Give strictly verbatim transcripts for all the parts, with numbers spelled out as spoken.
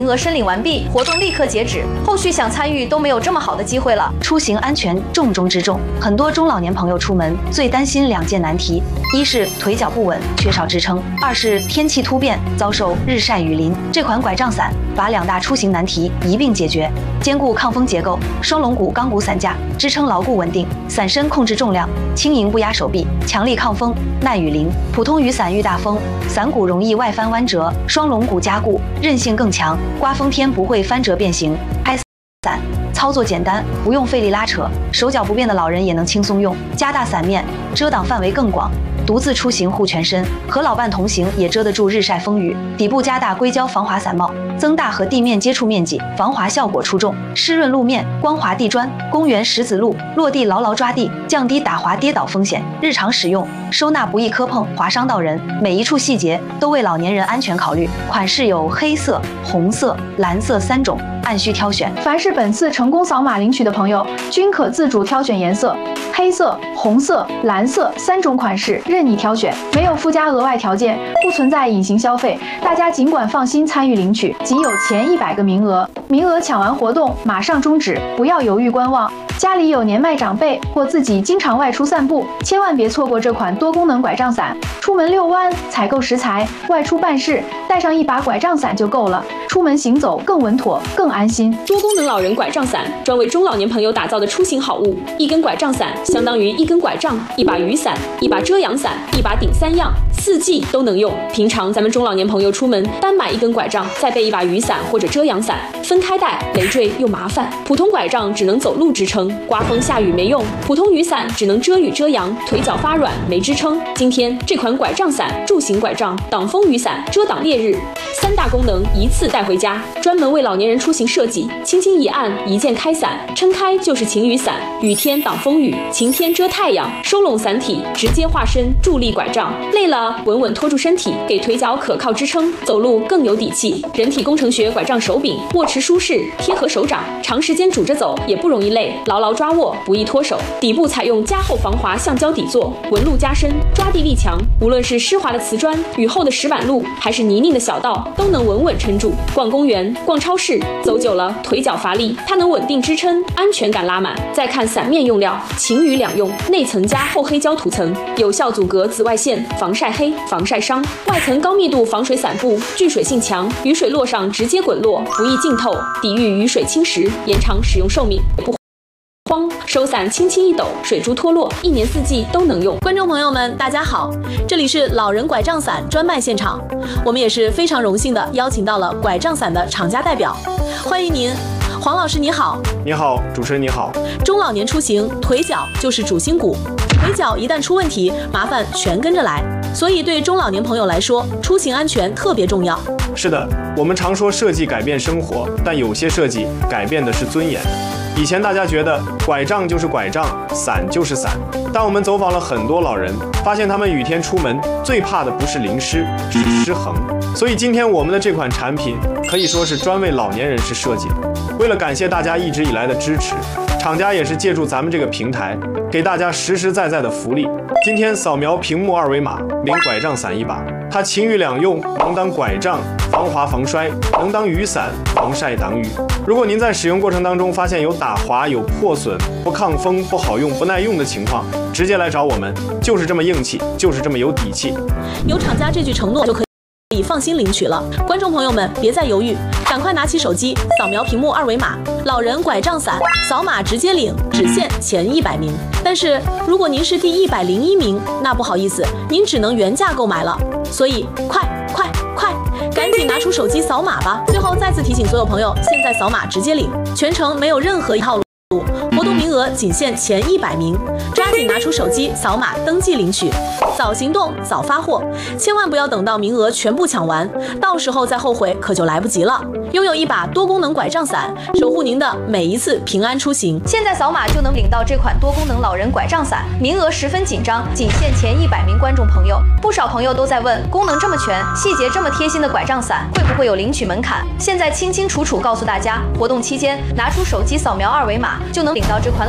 名额申领完毕，活动立刻截止，后续想参与都没有这么好的机会了。出行安全重中之重，很多中老年朋友出门最担心两件难题：一是腿脚不稳，缺少支撑；二是天气突变，遭受日晒雨淋。这款拐杖伞把两大出行难题一并解决，兼顾抗风结构，双龙骨钢骨伞架支撑牢固稳定，伞身控制重量，轻盈不压手臂，强力抗风，耐雨淋。普通雨伞遇大风，伞骨容易外翻弯折，双龙骨加固，韧性更强。刮风天不会翻折变形，拍伞操作简单，不用费力拉扯，手脚不便的老人也能轻松用。加大伞面，遮挡范围更广，独自出行护全身，和老伴同行也遮得住日晒风雨。底部加大硅胶防滑伞帽，增大和地面接触面积，防滑效果出众。湿润路面、光滑地砖、公园石子路，落地牢牢抓地，降低打滑跌倒风险。日常使用，收纳不易磕碰划伤到人，每一处细节都为老年人安全考虑。款式有黑色、红色、蓝色三种，按需挑选。 凡是本次成功扫码领取的朋友，均可自主挑选颜色，黑色、红色、蓝色三种款式任你挑选，没有附加额外条件，不存在隐形消费，大家尽管放心参与领取。仅有前一百个名额，名额抢完活动马上终止，不要犹豫观望。家里有年迈长辈或自己经常外出散步，千万别错过这款多功能拐杖伞。出门遛弯、采购食材、外出办事，带上一把拐杖伞就够了，出门行走更稳妥、更安心。 多功能老人拐杖伞，专为中老年朋友打造的出行好物。一根拐杖伞相当于一根拐杖、一把雨伞、一把遮阳伞、一把顶三样，四季都能用。平常咱们中老年朋友出门单买一根拐杖，再备一把雨伞或者遮阳伞，分开带累赘又麻烦。普通拐杖只能走路支撑，刮风下雨没用；普通雨伞只能遮雨遮阳，腿脚发软没支撑。今天这款拐杖伞，助行拐杖、挡风雨伞、遮挡烈日，三大功能一次带回家，专门为老年人出行设计。轻轻一按，一键开伞，撑开就是晴雨伞，雨天挡风雨，晴天遮太阳，收拢伞体，直接化身助力拐杖。累了稳稳拖住身体，给腿脚可靠支撑，走路更有底气。人体工程学拐杖手柄，握持舒适，贴合手掌，长时间拄着走也不容易累，牢牢抓握，不易脱手。底部采用加厚防滑橡胶底座，纹路加深，抓地力强。无论是湿滑的瓷砖、雨后的石板路，还是泥泞的小道，都能稳稳撑住。逛公园、逛超市，走久了腿脚乏力，它能稳定支撑，安全感拉满。再看伞面用料，晴雨两用，内层加厚黑胶涂层，有效阻隔紫外线，防晒黑、防晒伤；外层高密度防水伞布，聚水性强，雨水落上直接滚落，不易浸透，抵御雨水侵蚀，延长使用寿命。不慌，收伞轻轻一抖，水珠脱落，一年四季都能用。 观众朋友们，大家好，这里是老人拐杖伞专卖现场，我们也是非常荣幸的邀请到了拐杖伞的厂家代表，欢迎您。黄老师你好。 你好，主持人你好。 中老年出行，腿脚就是主心骨，腿脚一旦出问题，麻烦全跟着来，所以对中老年朋友来说，出行安全特别重要。 是的，我们常说设计改变生活，但有些设计改变的是尊严。以前大家觉得拐杖就是拐杖，伞就是伞，但我们走访了很多老人，发现他们雨天出门最怕的不是淋湿，是失衡。所以今天我们的这款产品可以说是专为老年人士设计的。为了感谢大家一直以来的支持，厂家也是借助咱们这个平台，给大家实实在在的福利。今天扫描屏幕二维码，领拐杖伞一把，它晴雨两用，能当拐杖防滑防摔，能当雨伞防晒挡雨。如果您在使用过程当中发现有打滑、有破损、不抗风、不好用、不耐用的情况，直接来找我们，就是这么硬气，就是这么有底气。 有厂家这句承诺就可以。可以放心领取了，观众朋友们别再犹豫，赶快拿起手机扫描屏幕二维码，老人拐杖伞，扫码直接领，只限前一百名。但是如果您是第一百零一名，那不好意思，您只能原价购买了。所以快快快，赶紧拿出手机扫码吧！最后再次提醒所有朋友，现在扫码直接领，全程没有任何套路。活动名额仅限前一百名，抓紧拿出手机扫码登记领取，早行动早发货，千万不要等到名额全部抢完，到时候再后悔可就来不及了。拥有一把多功能拐杖伞，守护您的每一次平安出行。现在扫码就能领到这款多功能老人拐杖伞，名额十分紧张，仅限前一百名观众朋友。不少朋友都在问，功能这么全，细节这么贴心的拐杖伞，会不会有领取门槛？现在清清楚楚告诉大家，活动期间拿出手机扫描二维码，就能领到这款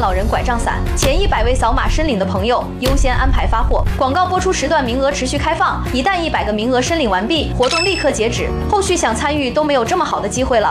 老人拐杖伞，前一百位扫码申领的朋友优先安排发货。广告播出时段名额持续开放，一旦一百个名额申领完毕，活动立刻截止，后续想参与都没有这么好的机会了。